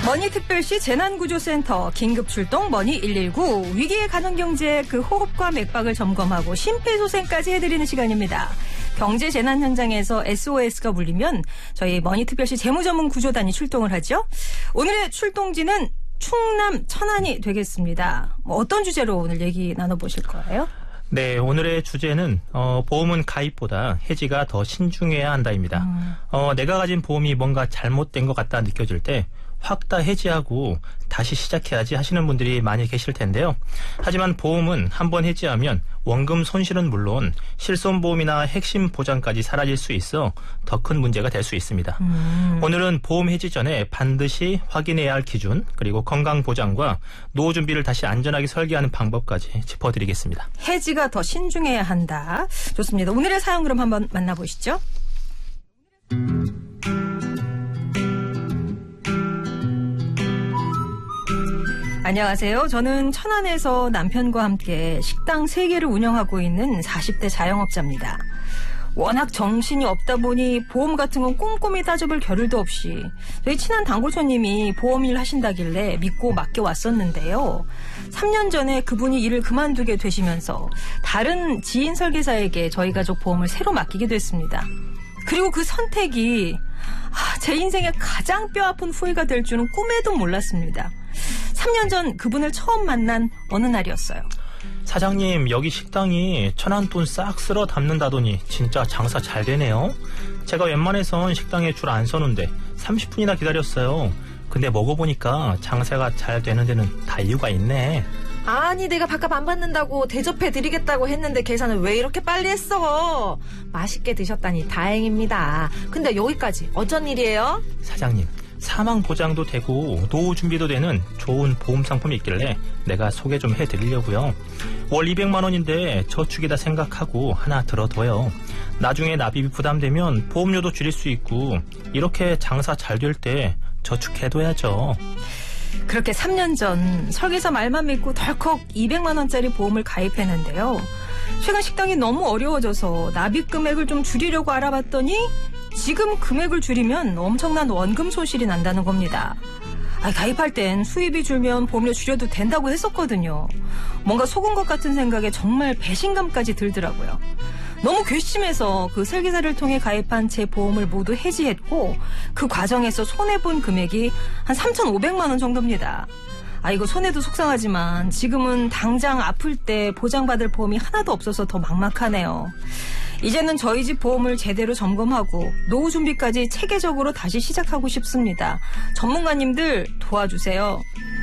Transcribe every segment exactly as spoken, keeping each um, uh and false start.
머니특별시 재난구조센터 긴급출동 머니 일일구 위기의 가정경제의 그 호흡과 맥박을 점검하고 심폐소생까지 해드리는 시간입니다. 경제재난 현장에서 에스오에스가 울리면 저희 머니특별시 재무전문구조단이 출동을 하죠. 오늘의 출동지는 충남 천안이 되겠습니다. 뭐 어떤 주제로 오늘 얘기 나눠보실 거예요? 네, 오늘의 주제는 어, 보험은 가입보다 해지가 더 신중해야 한다입니다. 음. 어, 내가 가진 보험이 뭔가 잘못된 것 같다 느껴질 때 확 다 해지하고 다시 시작해야지 하시는 분들이 많이 계실 텐데요. 하지만 보험은 한번 해지하면 원금 손실은 물론 실손보험이나 핵심 보장까지 사라질 수 있어 더 큰 문제가 될 수 있습니다. 음. 오늘은 보험 해지 전에 반드시 확인해야 할 기준, 그리고 건강보장과 노후 준비를 다시 안전하게 설계하는 방법까지 짚어드리겠습니다. 해지가 더 신중해야 한다. 좋습니다. 오늘의 사연 그럼 한번 만나보시죠. 안녕하세요. 저는 천안에서 남편과 함께 식당 세 개를 운영하고 있는 사십 대 자영업자입니다. 워낙 정신이 없다 보니 보험 같은 건 꼼꼼히 따져볼 겨를도 없이 저희 친한 단골 손님이 보험 일 하신다길래 믿고 맡겨왔었는데요. 삼 년 전에 그분이 일을 그만두게 되시면서 다른 지인 설계사에게 저희 가족 보험을 새로 맡기게 됐습니다. 그리고 그 선택이 제 인생의 가장 뼈아픈 후회가 될 줄은 꿈에도 몰랐습니다. 삼 년 전 그분을 처음 만난 어느 날이었어요. 사장님, 여기 식당이 천안 돈 싹 쓸어 담는다더니 진짜 장사 잘 되네요. 제가 웬만해선 식당에 줄 안 서는데 삼십 분이나 기다렸어요. 근데 먹어보니까 장사가 잘 되는 데는 다 이유가 있네. 아니, 내가 밥값 안 받는다고 대접해드리겠다고 했는데 계산을 왜 이렇게 빨리 했어? 맛있게 드셨다니 다행입니다. 근데 여기까지 어쩐 일이에요? 사장님, 사망 보장도 되고 노후 준비도 되는 좋은 보험 상품이 있길래 내가 소개 좀 해드리려고요. 월 이백만 원인데 저축이다 생각하고 하나 들어둬요. 나중에 납입이 부담되면 보험료도 줄일 수 있고 이렇게 장사 잘 될 때 저축해둬야죠. 그렇게 삼 년 전 설계사 말만 믿고 덜컥 이백만 원짜리 보험을 가입했는데요. 최근 식당이 너무 어려워져서 납입 금액을 좀 줄이려고 알아봤더니 지금 금액을 줄이면 엄청난 원금 손실이 난다는 겁니다. 아니, 가입할 땐 수입이 줄면 보험료 줄여도 된다고 했었거든요. 뭔가 속은 것 같은 생각에 정말 배신감까지 들더라고요. 너무 괘씸해서 그 설계사를 통해 가입한 제 보험을 모두 해지했고 그 과정에서 손해본 금액이 한 삼천오백만 원 정도입니다. 아, 이거 손해도 속상하지만 지금은 당장 아플 때 보장받을 보험이 하나도 없어서 더 막막하네요. 이제는 저희 집 보험을 제대로 점검하고 노후 준비까지 체계적으로 다시 시작하고 싶습니다. 전문가님들 도와주세요.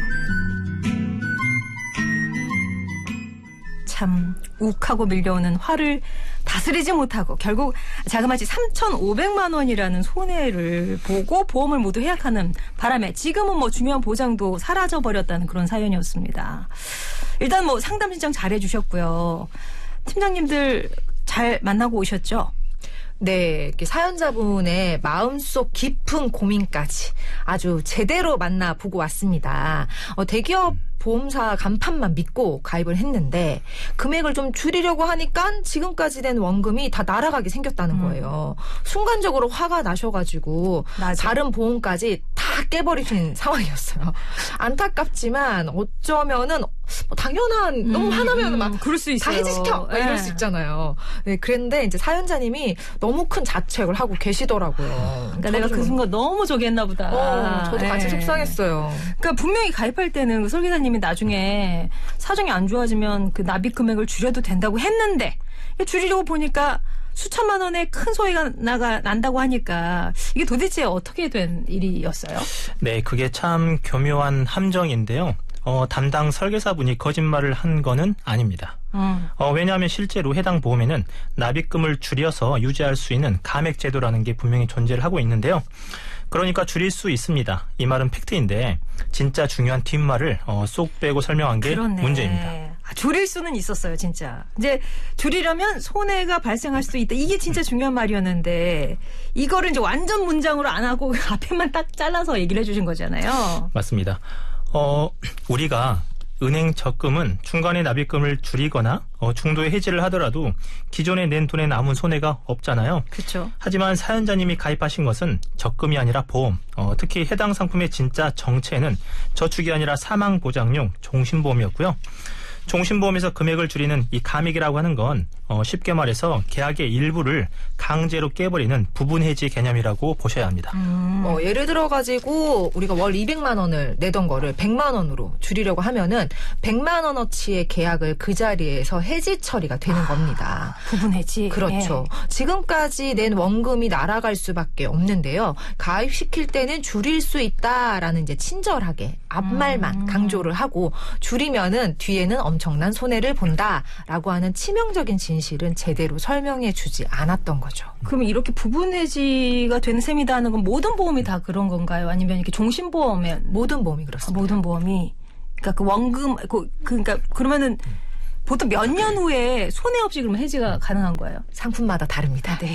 참 욱하고 밀려오는 화를 다스리지 못하고 결국 자그마치 삼천오백만 원이라는 손해를 보고 보험을 모두 해약하는 바람에 지금은 뭐 중요한 보장도 사라져버렸다는 그런 사연이었습니다. 일단 뭐 상담 신청 잘 해주셨고요. 팀장님들 잘 만나고 오셨죠? 네, 사연자분의 마음속 깊은 고민까지 아주 제대로 만나보고 왔습니다. 어, 대기업 보험사 간판만 믿고 가입을 했는데 금액을 좀 줄이려고 하니까 지금까지 된 원금이 다 날아가게 생겼다는 음. 거예요. 순간적으로 화가 나셔가지고 맞아. 다른 보험까지 다 깨버리신 상황이었어요. 안타깝지만 어쩌면은 뭐 당연한 음, 너무 화나면 막 그럴 수 있어요. 다 해지시켜 네. 이럴 수 있잖아요. 네, 그랬는데 이제 사연자님이 너무 큰 자책을 하고 계시더라고요. 그러니까 내가 그 순간 너무 저기 했나 보다. 어, 저도 같이 네. 속상했어요. 그러니까 분명히 가입할 때는 그 설계사님이 나중에 사정이 안 좋아지면 그 납입 금액을 줄여도 된다고 했는데 줄이려고 보니까 수천만 원의 큰 소리가 나가 난다고 하니까 이게 도대체 어떻게 된 일이었어요? 네, 그게 참 교묘한 함정인데요. 어, 담당 설계사분이 거짓말을 한 거는 아닙니다. 음. 어, 왜냐하면 실제로 해당 보험에는 납입금을 줄여서 유지할 수 있는 감액제도라는 게 분명히 존재를 하고 있는데요. 그러니까 줄일 수 있습니다. 이 말은 팩트인데 진짜 중요한 뒷말을 어, 쏙 빼고 설명한 게 그렇네. 문제입니다. 아, 줄일 수는 있었어요, 진짜. 이제 줄이려면 손해가 발생할 수도 있다. 이게 진짜 중요한 말이었는데 이거를 이제 완전 문장으로 안 하고 앞에만 딱 잘라서 얘기를 해주신 거잖아요. 맞습니다. 어, 우리가 은행 적금은 중간에 납입금을 줄이거나 어, 중도에 해지를 하더라도 기존에 낸 돈에 남은 손해가 없잖아요. 그렇죠. 하지만 사연자님이 가입하신 것은 적금이 아니라 보험, 어, 특히 해당 상품의 진짜 정체는 저축이 아니라 사망보장용 종신보험이었고요. 종신보험에서 금액을 줄이는 이 감액이라고 하는 건 어, 쉽게 말해서 계약의 일부를 강제로 깨버리는 부분 해지 개념이라고 보셔야 합니다. 음. 뭐 예를 들어가지고 우리가 월 이백만 원을 내던 거를 백만 원으로 줄이려고 하면은 백만 원어치의 계약을 그 자리에서 해지 처리가 되는 아, 겁니다. 부분 해지. 그렇죠. 예. 지금까지 낸 원금이 날아갈 수밖에 없는데요. 가입시킬 때는 줄일 수 있다라는 이제 친절하게 앞말만 음. 강조를 하고 줄이면은 뒤에는 엄청난 손해를 본다라고 하는 치명적인 진실은 제대로 설명해 주지 않았던 거죠. 그럼 이렇게 부분 해지가 되는 셈이다 하는 건 모든 보험이 다 그런 건가요? 아니면 이렇게 종신보험에 모든 보험이 그렇습니다. 아, 모든 보험이 그러니까 그 원금 그 그러니까 그러면은 보통 몇 년 후에 손해 없이 그러면 해지가 가능한 거예요? 상품마다 다릅니다. 네.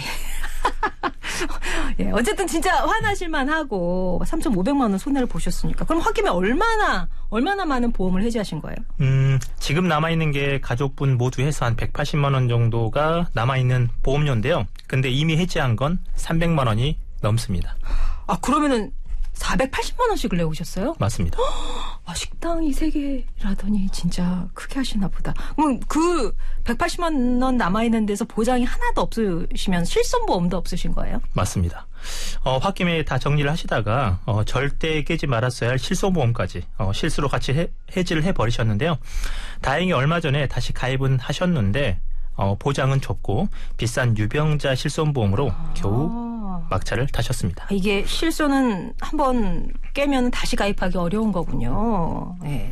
예, 어쨌든 진짜 화나실만 하고 삼천오백만 원 손해를 보셨으니까 그럼 홧김에 얼마나 얼마나 많은 보험을 해지하신 거예요? 음, 지금 남아있는 게 가족분 모두 해서 한 백팔십만 원 정도가 남아있는 보험료인데요. 근데 이미 해지한 건 삼백만 원이 넘습니다. 아, 그러면은 사백팔십만 원씩을 내오셨어요? 맞습니다. 아, 식당이 세 개라더니 진짜 크게 하시나 보다. 그럼 그 백팔십만 원 남아있는 데서 보장이 하나도 없으시면 실손보험도 없으신 거예요? 맞습니다. 어, 홧김에 다 정리를 하시다가 어, 절대 깨지 말았어야 할 실손보험까지 어, 실수로 같이 해, 해지를 해버리셨는데요. 다행히 얼마 전에 다시 가입은 하셨는데 어, 보장은 좁고 비싼 유병자 실손보험으로 아. 겨우 막차를 타셨습니다. 이게 실손은 한번 깨면 다시 가입하기 어려운 거군요. 네.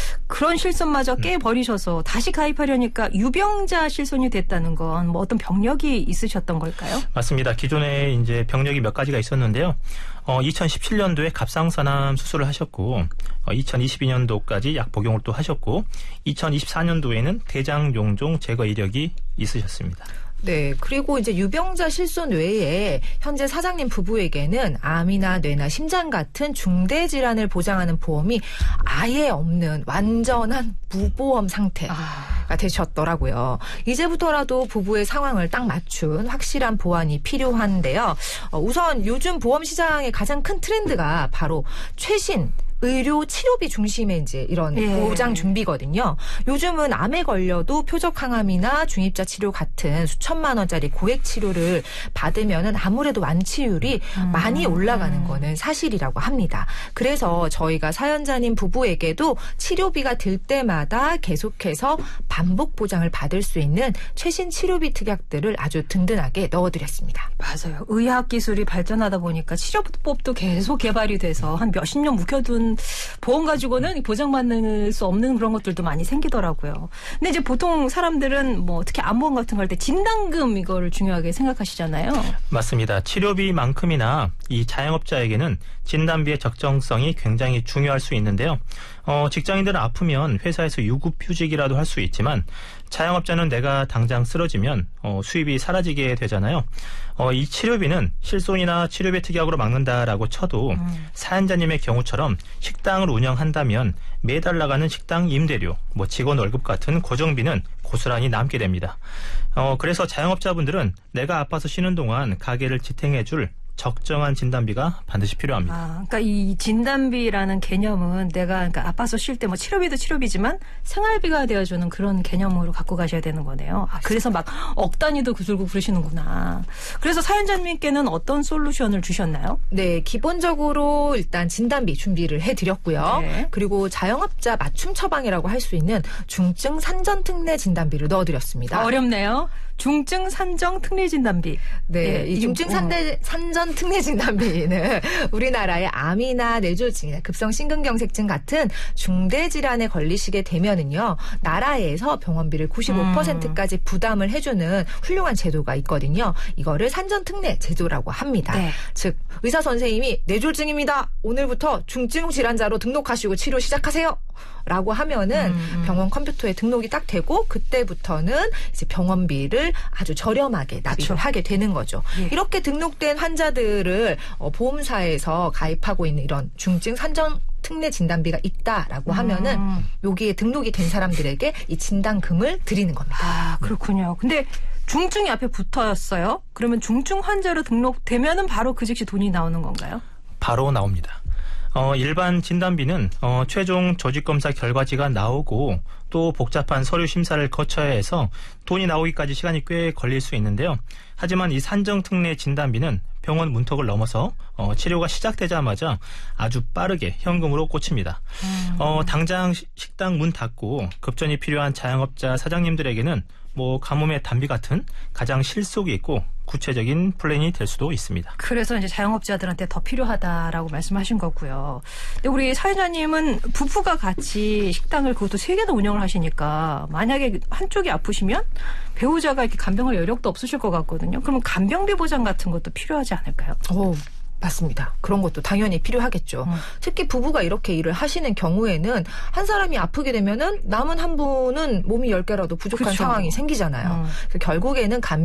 그런 실손마저 깨버리셔서 다시 가입하려니까 유병자 실손이 됐다는 건 뭐 어떤 병력이 있으셨던 걸까요? 맞습니다. 기존에 이제 병력이 몇 가지가 있었는데요. 어, 이천십칠 년도에 갑상선암 수술을 하셨고 어, 이천이십이 년도까지 약 복용을 또 하셨고 이천이십사 년도에는 대장용종 제거 이력이 있으셨습니다. 네. 그리고 이제 유병자 실손 외에 현재 사장님 부부에게는 암이나 뇌나 심장 같은 중대 질환을 보장하는 보험이 아예 없는 완전한 무보험 상태가 아. 되셨더라고요. 이제부터라도 부부의 상황을 딱 맞춘 확실한 보완이 필요한데요. 어, 우선 요즘 보험 시장의 가장 큰 트렌드가 바로 최신 의료 치료비 중심의 이제 이런 예. 보장 준비거든요. 요즘은 암에 걸려도 표적 항암이나 중입자 치료 같은 수천만 원짜리 고액 치료를 받으면은 아무래도 완치율이 음. 많이 올라가는 거는 사실이라고 합니다. 그래서 저희가 사연자님 부부에게도 치료비가 들 때마다 계속해서 반복 보장을 받을 수 있는 최신 치료비 특약들을 아주 든든하게 넣어드렸습니다. 맞아요. 의학 기술이 발전하다 보니까 치료법도 계속 개발이 돼서 한 몇십 년 묵혀둔 보험 가지고는 보장받을 수 없는 그런 것들도 많이 생기더라고요. 근데 이제 보통 사람들은 뭐 특히 암보험 같은 거 할 때 진단금 이거를 중요하게 생각하시잖아요. 맞습니다. 치료비만큼이나 이 자영업자에게는 진단비의 적정성이 굉장히 중요할 수 있는데요. 어, 직장인들은 아프면 회사에서 유급휴직이라도 할 수 있지만 자영업자는 내가 당장 쓰러지면 어, 수입이 사라지게 되잖아요. 어, 이 치료비는 실손이나 치료비 특약으로 막는다라고 쳐도 음. 사연자님의 경우처럼 식당을 운영한다면 매달 나가는 식당 임대료, 뭐 직원 월급 같은 고정비는 고스란히 남게 됩니다. 어, 그래서 자영업자분들은 내가 아파서 쉬는 동안 가게를 지탱해줄 적정한 진단비가 반드시 필요합니다. 아, 그러니까 이 진단비라는 개념은 내가 그러니까 아파서 쉴 때 뭐 치료비도 치료비지만 생활비가 되어주는 그런 개념으로 갖고 가셔야 되는 거네요. 아, 그래서 막 억 단위도 들고 그러시는구나. 그래서 사연자님께는 어떤 솔루션을 주셨나요? 네, 기본적으로 일단 진단비 준비를 해드렸고요. 네. 그리고 자영업자 맞춤 처방이라고 할 수 있는 중증 산전 특례 진단비를 넣어드렸습니다. 아, 어렵네요. 중증 산정 특례 진단비. 네, 네 이 중증 산대, 산전 특례 진단비는 우리나라의 암이나 뇌졸중이나 급성 심근경색증 같은 중대 질환에 걸리시게 되면은요, 나라에서 병원비를 구십오 퍼센트까지 부담을 해주는 훌륭한 제도가 있거든요. 이거를 산전 특례 제도라고 합니다. 네. 즉 의사 선생님이 뇌졸중입니다. 오늘부터 중증 질환자로 등록하시고 치료 시작하세요. 라고 하면은 음. 병원 컴퓨터에 등록이 딱 되고 그때부터는 이제 병원비를 아주 저렴하게 납입을 그쵸. 하게 되는 거죠. 예. 이렇게 등록된 환자들을 어, 보험사에서 가입하고 있는 이런 중증 산전 특례 진단비가 있다라고 음. 하면은 여기에 등록이 된 사람들에게 이 진단금을 드리는 겁니다. 아, 그렇군요. 근데 중증이 앞에 붙었어요. 그러면 중증 환자로 등록되면은 바로 그 즉시 돈이 나오는 건가요? 바로 나옵니다. 어, 일반 진단비는 어, 최종 조직검사 결과지가 나오고 또 복잡한 서류 심사를 거쳐야 해서 돈이 나오기까지 시간이 꽤 걸릴 수 있는데요. 하지만 이 산정특례 진단비는 병원 문턱을 넘어서 어, 치료가 시작되자마자 아주 빠르게 현금으로 꽂힙니다. 음. 어, 당장 식당 문 닫고 급전이 필요한 자영업자 사장님들에게는 뭐 가뭄의 단비 같은 가장 실속이 있고 구체적인 플랜이 될 수도 있습니다. 그래서 이제 자영업자들한테 더 필요하다라고 말씀하신 거고요. 근데 우리 사회자님은 부부가 같이 식당을 그것도 세 개나 운영을 하시니까 만약에 한쪽이 아프시면 배우자가 이렇게 간병할 여력도 없으실 것 같거든요. 그러면 간병비 보장 같은 것도 필요하지 않을까요? 오. 맞습니다. 그런 것도 당연히 필요하겠죠. 음. 특히 부부가 이렇게 일을 하시는 경우에는 한 사람이 아프게 되면은 남은 한 분은 몸이 열 개라도 부족한 그쵸. 상황이 생기잖아요. 음. 그래서 결국에는 간